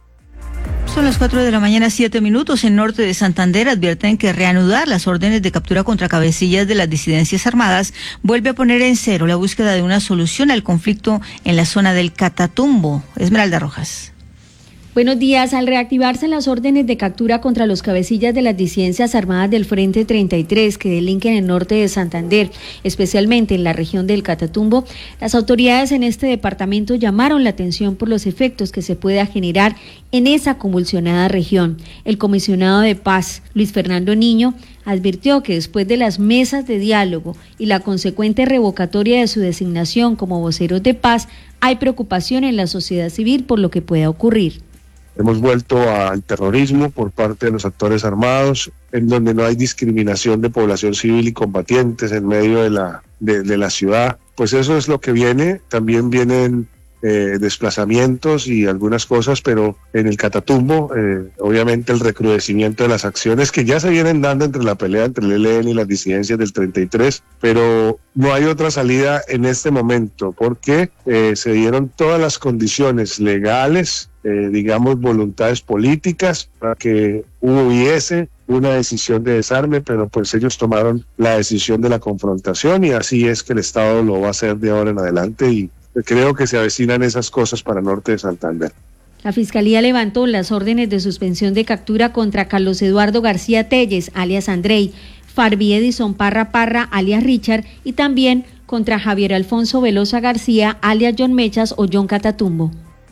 Son las cuatro de la mañana, siete minutos. En norte de Santander advierten que reanudar las órdenes de captura contra cabecillas de las disidencias armadas vuelve a poner en cero la búsqueda de una solución al conflicto en la zona del Catatumbo. Esmeralda Rojas. Buenos días. Al reactivarse las órdenes de captura contra los cabecillas de las disidencias armadas del Frente treinta y tres que delinquen en el norte de Santander, especialmente en la región del Catatumbo, las autoridades en este departamento llamaron la atención por los efectos que se pueda generar en esa convulsionada región. El comisionado de paz, Luis Fernando Niño, advirtió que después de las mesas de diálogo y la consecuente revocatoria de su designación como voceros de paz, hay preocupación en la sociedad civil por lo que pueda ocurrir. Hemos vuelto al terrorismo por parte de los actores armados, en donde no hay discriminación de población civil y combatientes en medio de la, de, de la ciudad. Pues eso es lo que viene. También vienen eh, desplazamientos y algunas cosas, pero en el Catatumbo, eh, obviamente el recrudecimiento de las acciones que ya se vienen dando entre la pelea entre el E L N y las disidencias del treinta y tres, pero no hay otra salida en este momento, porque eh, se dieron todas las condiciones legales, Eh, digamos, voluntades políticas para que hubiese una decisión de desarme, pero pues ellos tomaron la decisión de la confrontación y así es que el Estado lo va a hacer de ahora en adelante y creo que se avecinan esas cosas para Norte de Santander. La Fiscalía levantó las órdenes de suspensión de captura contra Carlos Eduardo García Telles, alias Andrei, Farby Edison Parra Parra, alias Richard, y también contra Javier Alfonso Velosa García, alias John Mechas o John Catatumbo.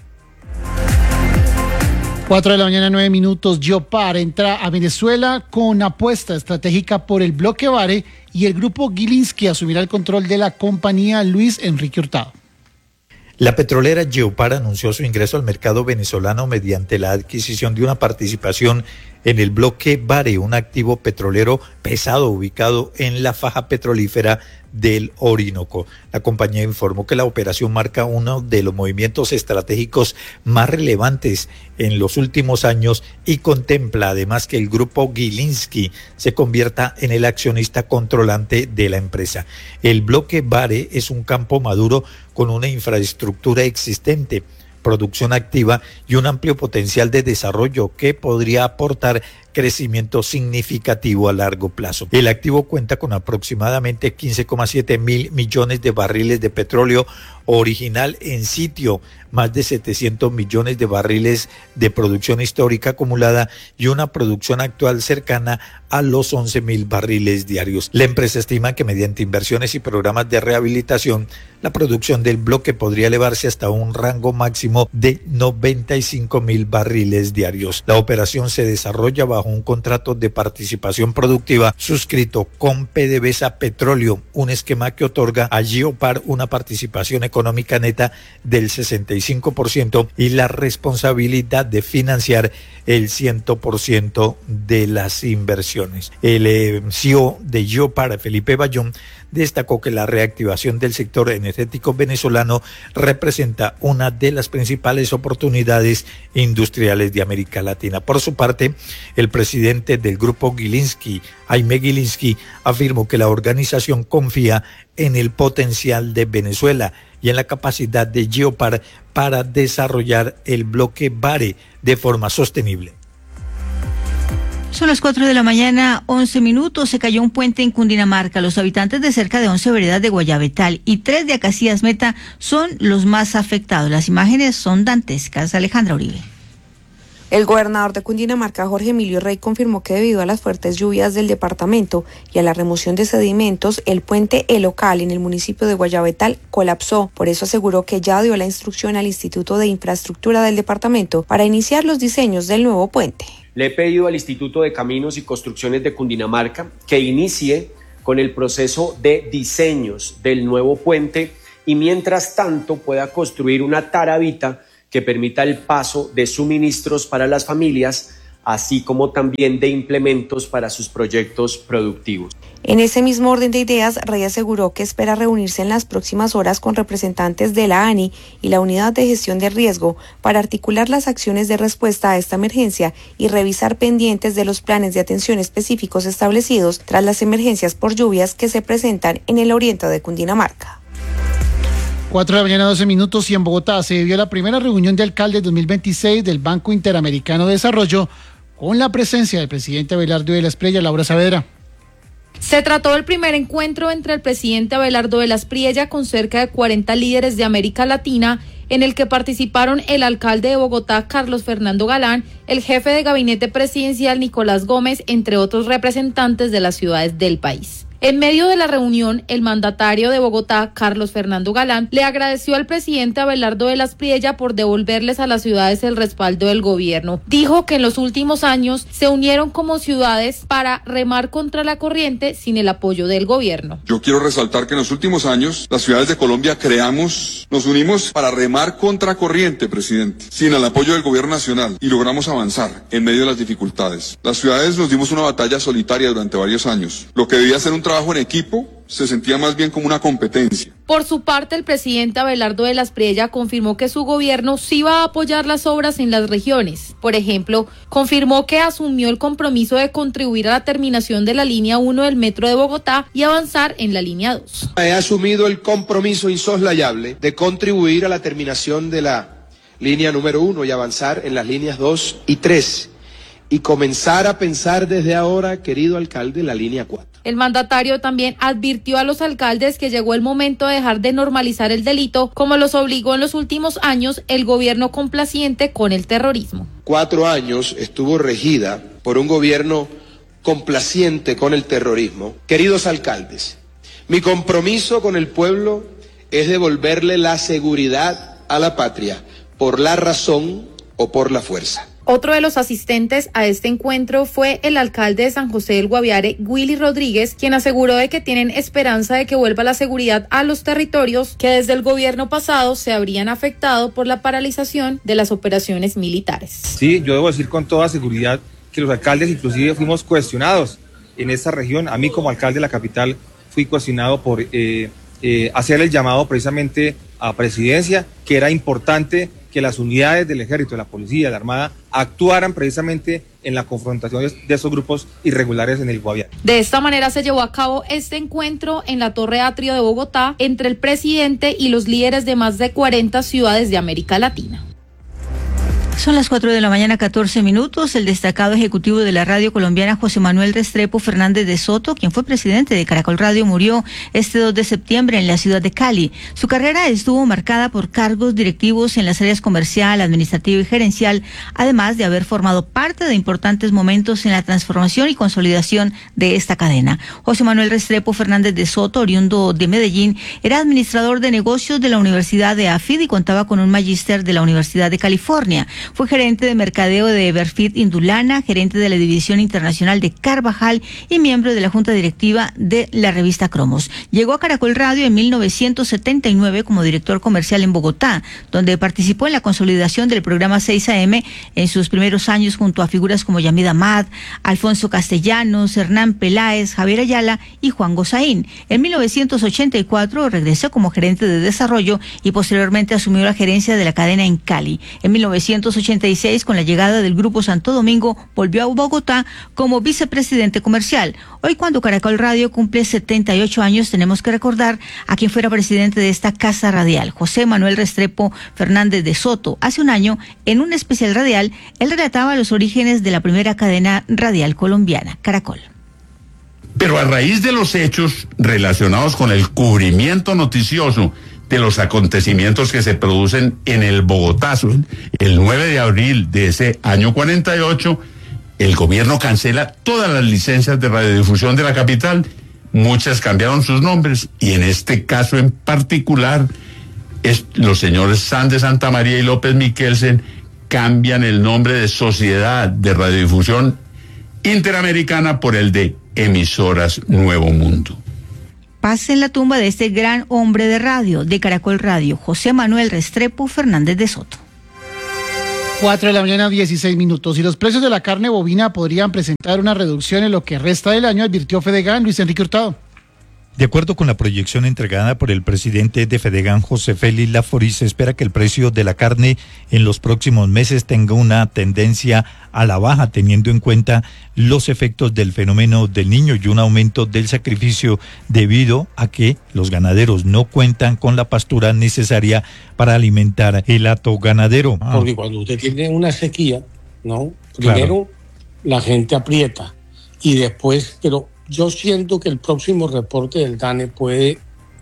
Cuatro de la mañana, nueve minutos. Geopar entra a Venezuela con apuesta estratégica por el bloque Vare y el grupo Gilinski asumirá el control de la compañía. Luis Enrique Hurtado. La petrolera Geopar anunció su ingreso al mercado venezolano mediante la adquisición de una participación en el bloque Vare, un activo petrolero pesado ubicado en la faja petrolífera del Orinoco. La compañía informó que la operación marca uno de los movimientos estratégicos más relevantes en los últimos años y contempla además que el grupo Gilinski se convierta en el accionista controlante de la empresa. El bloque Vare es un campo maduro con una infraestructura existente, producción activa y un amplio potencial de desarrollo que podría aportar crecimiento significativo a largo plazo. El activo cuenta con aproximadamente quince coma siete mil millones de barriles de petróleo original en sitio, más de setecientos millones de barriles de producción histórica acumulada y una producción actual cercana a los once mil barriles diarios. La empresa estima que mediante inversiones y programas de rehabilitación, la producción del bloque podría elevarse hasta un rango máximo de noventa y cinco mil barriles diarios. La operación se desarrolla bajo un contrato de participación productiva suscrito con PDVSA Petróleo, un esquema que otorga a Geopar una participación económica neta del sesenta y cinco por ciento y la responsabilidad de financiar el cien por ciento de las inversiones. El eh, C E O de Geopar, Felipe Bayón, destacó que la reactivación del sector energético venezolano representa una de las principales oportunidades industriales de América Latina. Por su parte, el presidente del grupo Gilinski, Jaime Gilinski, afirmó que la organización confía en el potencial de Venezuela y en la capacidad de Geopar para desarrollar el bloque Vare de forma sostenible. Son las cuatro de la mañana, once minutos. Se cayó un puente en Cundinamarca. Los habitantes de cerca de once veredas de Guayabetal y tres de Acacías Meta son los más afectados. Las imágenes son dantescas. Alejandra Uribe. El gobernador de Cundinamarca, Jorge Emilio Rey, confirmó que debido a las fuertes lluvias del departamento y a la remoción de sedimentos, el puente El Local en el municipio de Guayabetal colapsó. Por eso aseguró que ya dio la instrucción al Instituto de Infraestructura del departamento para iniciar los diseños del nuevo puente. Le he pedido al Instituto de Caminos y Construcciones de Cundinamarca que inicie con el proceso de diseños del nuevo puente y mientras tanto pueda construir una tarabita que permita el paso de suministros para las familias, así como también de implementos para sus proyectos productivos. En ese mismo orden de ideas, Rey aseguró que espera reunirse en las próximas horas con representantes de la A N I y la Unidad de Gestión de Riesgo para articular las acciones de respuesta a esta emergencia y revisar pendientes de los planes de atención específicos establecidos tras las emergencias por lluvias que se presentan en el oriente de Cundinamarca. Cuatro de la mañana, doce minutos, y en Bogotá se vivió la primera reunión de alcaldes dos mil veintiséis del Banco Interamericano de Desarrollo con la presencia del presidente Abelardo de la Espriella. Laura Saavedra. Se trató del primer encuentro entre el presidente Abelardo de la Espriella con cerca de cuarenta líderes de América Latina, en el que participaron el alcalde de Bogotá, Carlos Fernando Galán, el jefe de gabinete presidencial, Nicolás Gómez, entre otros representantes de las ciudades del país. En medio de la reunión, el mandatario de Bogotá, Carlos Fernando Galán, le agradeció al presidente Abelardo de las Priella por devolverles a las ciudades el respaldo del gobierno. Dijo que en los últimos años se unieron como ciudades para remar contra la corriente sin el apoyo del gobierno. Yo quiero resaltar que en los últimos años las ciudades de Colombia creamos, nos unimos para remar contra corriente, presidente, sin el apoyo del gobierno nacional, y logramos avanzar en medio de las dificultades. Las ciudades nos dimos una batalla solitaria durante varios años. Lo que debía ser un trabajo en equipo se sentía más bien como una competencia. Por su parte, el presidente Abelardo de las Priella confirmó que su gobierno sí va a apoyar las obras en las regiones. Por ejemplo, confirmó que asumió el compromiso de contribuir a la terminación de la línea uno del metro de Bogotá y avanzar en la línea dos. He asumido el compromiso insoslayable de contribuir a la terminación de la línea número uno y avanzar en las líneas dos y tres. Y comenzar a pensar desde ahora, querido alcalde, la línea cuatro. El mandatario también advirtió a los alcaldes que llegó el momento de dejar de normalizar el delito, como los obligó en los últimos años el gobierno complaciente con el terrorismo. Cuatro años estuvo regida por un gobierno complaciente con el terrorismo. Queridos alcaldes, mi compromiso con el pueblo es devolverle la seguridad a la patria, por la razón o por la fuerza. Otro de los asistentes a este encuentro fue el alcalde de San José del Guaviare, Willy Rodríguez, quien aseguró de que tienen esperanza de que vuelva la seguridad a los territorios que desde el gobierno pasado se habrían afectado por la paralización de las operaciones militares. Sí, yo debo decir con toda seguridad que los alcaldes inclusive fuimos cuestionados en esta región. A mí como alcalde de la capital fui cuestionado por eh, eh, hacer el llamado precisamente a presidencia, que era importante que las unidades del ejército, de la policía, de la armada actuaran precisamente en la confrontación de esos grupos irregulares en el Guaviare. De esta manera se llevó a cabo este encuentro en la Torre Atrio de Bogotá entre el presidente y los líderes de más de cuarenta ciudades de América Latina. Son las cuatro de la mañana, catorce minutos. El destacado ejecutivo de la radio colombiana, José Manuel Restrepo Fernández de Soto, quien fue presidente de Caracol Radio, murió este dos de septiembre en la ciudad de Cali. Su carrera estuvo marcada por cargos directivos en las áreas comercial, administrativa y gerencial, además de haber formado parte de importantes momentos en la transformación y consolidación de esta cadena. José Manuel Restrepo Fernández de Soto, oriundo de Medellín, era administrador de negocios de la Universidad de AFID y contaba con un magíster de la Universidad de California. Fue gerente de mercadeo de Everfit Indulana, gerente de la División Internacional de Carvajal y miembro de la Junta Directiva de la revista Cromos. Llegó a Caracol Radio en mil novecientos setenta y nueve como director comercial en Bogotá, donde participó en la consolidación del programa seis A M en sus primeros años junto a figuras como Yamid Amad, Alfonso Castellanos, Hernán Peláez, Javier Ayala y Juan Gozaín. En mil novecientos ochenta y cuatro regresó como gerente de desarrollo y posteriormente asumió la gerencia de la cadena en Cali. En mil novecientos ochenta y seis, con la llegada del Grupo Santo Domingo, volvió a Bogotá como vicepresidente comercial. Hoy, cuando Caracol Radio cumple setenta y ocho años, tenemos que recordar a quien fuera presidente de esta casa radial, José Manuel Restrepo Fernández de Soto. Hace un año, en un especial radial, él relataba los orígenes de la primera cadena radial colombiana, Caracol. Pero a raíz de los hechos relacionados con el cubrimiento noticioso de los acontecimientos que se producen en el Bogotazo, el nueve de abril de ese año cuarenta y ocho, el gobierno cancela todas las licencias de radiodifusión de la capital. Muchas cambiaron sus nombres y en este caso en particular, es, los señores San de Santa María y López Miquelsen cambian el nombre de Sociedad de Radiodifusión Interamericana por el de Emisoras Nuevo Mundo. Paz en la tumba de este gran hombre de radio, de Caracol Radio, José Manuel Restrepo Fernández de Soto. cuatro de la mañana, dieciséis minutos. Y los precios de la carne bovina podrían presentar una reducción en lo que resta del año, advirtió Fedegan. Luis Enrique Hurtado. De acuerdo con la proyección entregada por el presidente de Fedegan, José Félix Laforí, se espera que el precio de la carne en los próximos meses tenga una tendencia a la baja, teniendo en cuenta los efectos del fenómeno del Niño y un aumento del sacrificio debido a que los ganaderos no cuentan con la pastura necesaria para alimentar el hato ganadero. Ah. Porque cuando usted tiene una sequía, ¿no? Primero claro. La gente aprieta y después, pero yo siento que el próximo reporte del DANE puede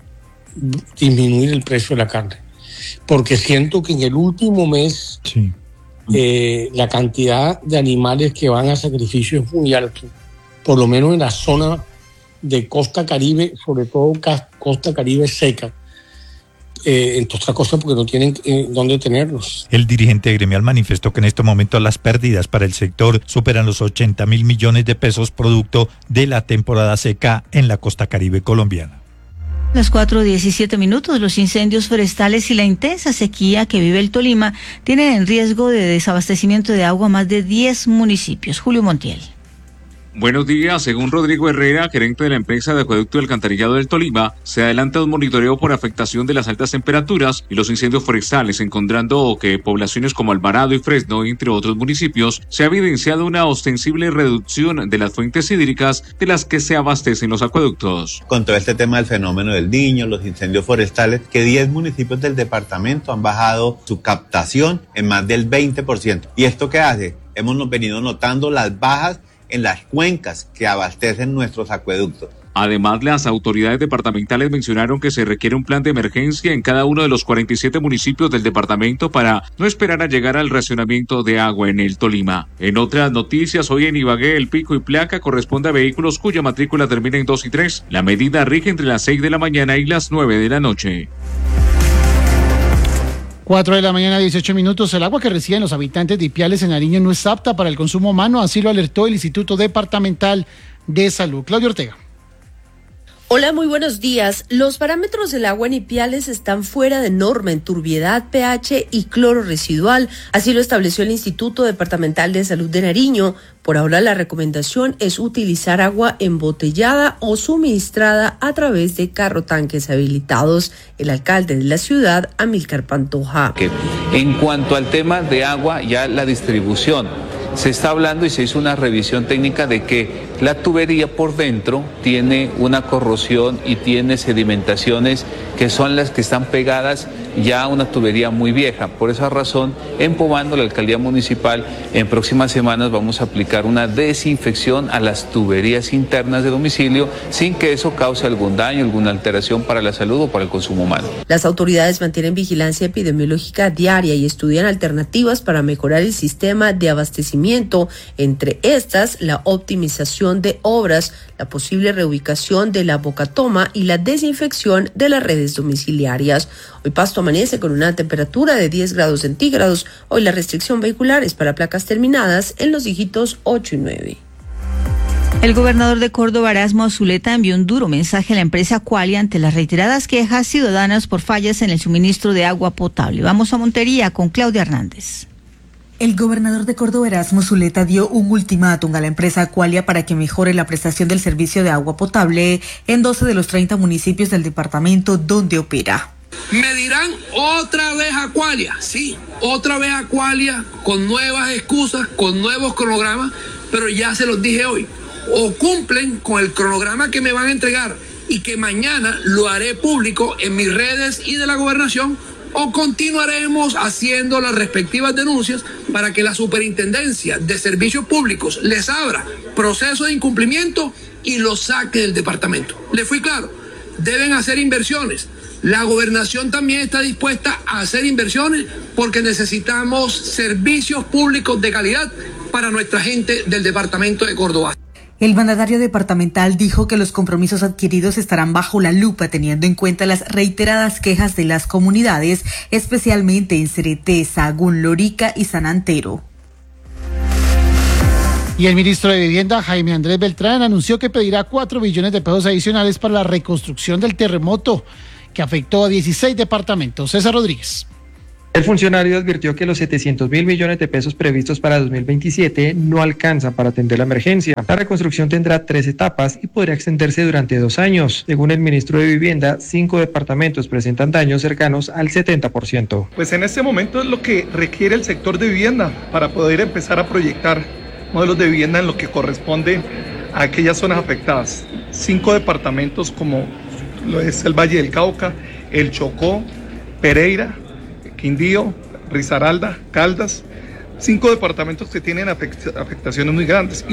disminuir el precio de la carne, porque siento que en el último mes sí. eh, la cantidad de animales que van a sacrificio es muy alto, por lo menos en la zona de costa caribe, sobre todo costa caribe seca, eh, entre otras cosas porque no tienen eh, dónde tenerlos. El dirigente gremial manifestó que en este momento las pérdidas para el sector superan los ochenta mil millones de pesos producto de la temporada seca en la costa caribe colombiana. Las cuatro diecisiete minutos, los incendios forestales y la intensa sequía que vive el Tolima tienen en riesgo de desabastecimiento de agua a más de diez municipios. Julio Montiel. Buenos días. Según Rodrigo Herrera, gerente de la empresa de acueducto y alcantarillado del Tolima, se adelanta un monitoreo por afectación de las altas temperaturas y los incendios forestales, encontrando que poblaciones como Alvarado y Fresno, entre otros municipios, se ha evidenciado una ostensible reducción de las fuentes hídricas de las que se abastecen los acueductos. Con todo este tema del fenómeno del Niño, los incendios forestales, que diez municipios del departamento han bajado su captación en más del veinte por ciento. ¿Y esto qué hace? Hemos venido notando las bajas en las cuencas que abastecen nuestros acueductos. Además, las autoridades departamentales mencionaron que se requiere un plan de emergencia en cada uno de los cuarenta y siete municipios del departamento para no esperar a llegar al racionamiento de agua en el Tolima. En otras noticias, hoy en Ibagué el pico y placa corresponde a vehículos cuya matrícula termina en dos y tres. La medida rige entre las seis de la mañana y las nueve de la noche. cuatro de la mañana, dieciocho minutos. El agua que reciben los habitantes de Ipiales en Nariño no es apta para el consumo humano, así lo alertó el Instituto Departamental de Salud. Claudio Ortega. Hola, muy buenos días. Los parámetros del agua en Ipiales están fuera de norma en turbiedad, pH y cloro residual. Así lo estableció el Instituto Departamental de Salud de Nariño. Por ahora la recomendación es utilizar agua embotellada o suministrada a través de carrotanques habilitados. El alcalde de la ciudad, Amílcar Pantoja. En cuanto al tema de agua, ya la distribución, se está hablando y se hizo una revisión técnica de que la tubería por dentro tiene una corrosión y tiene sedimentaciones que son las que están pegadas ya a una tubería muy vieja. Por esa razón, en Pomando, la alcaldía municipal, en próximas semanas vamos a aplicar una desinfección a las tuberías internas de domicilio sin que eso cause algún daño, alguna alteración para la salud o para el consumo humano. Las autoridades mantienen vigilancia epidemiológica diaria y estudian alternativas para mejorar el sistema de abastecimiento, entre estas la optimización de obras, la posible reubicación de la bocatoma y la desinfección de las redes domiciliarias. Hoy Pasto amanece con una temperatura de diez grados centígrados. Hoy la restricción vehicular es para placas terminadas en los dígitos ocho y nueve. El gobernador de Córdoba, Erasmo Zuleta, envió un duro mensaje a la empresa Qualia ante las reiteradas quejas ciudadanas por fallas en el suministro de agua potable. Vamos a Montería con Claudia Hernández. El gobernador de Córdoba, Erasmo Zuleta, dio un ultimátum a la empresa Qualia para que mejore la prestación del servicio de agua potable en doce de los treinta municipios del departamento donde opera. Me dirán otra vez a Qualia, sí, otra vez a Qualia con nuevas excusas, con nuevos cronogramas, pero ya se los dije hoy, o cumplen con el cronograma que me van a entregar y que mañana lo haré público en mis redes y de la gobernación, o continuaremos haciendo las respectivas denuncias para que la Superintendencia de Servicios Públicos les abra proceso de incumplimiento y los saque del departamento. ¿Le fui claro? Deben hacer inversiones. La gobernación también está dispuesta a hacer inversiones porque necesitamos servicios públicos de calidad para nuestra gente del departamento de Córdoba. El mandatario departamental dijo que los compromisos adquiridos estarán bajo la lupa teniendo en cuenta las reiteradas quejas de las comunidades, especialmente en Cereté, Sahagún, Lorica y San Antero. Y el ministro de Vivienda, Jaime Andrés Beltrán, anunció que pedirá cuatro billones de pesos adicionales para la reconstrucción del terremoto que afectó a dieciséis departamentos. César Rodríguez. El funcionario advirtió que los setecientos mil millones de pesos previstos para dos mil veintisiete no alcanzan para atender la emergencia. La reconstrucción tendrá tres etapas y podría extenderse durante dos años. Según el ministro de Vivienda, cinco departamentos presentan daños cercanos al setenta por ciento. Pues en este momento es lo que requiere el sector de vivienda para poder empezar a proyectar modelos de vivienda en lo que corresponde a aquellas zonas afectadas. Cinco departamentos como lo es el Valle del Cauca, el Chocó, Pereira, Quindío, Risaralda, Caldas, cinco departamentos que tienen afectaciones muy grandes.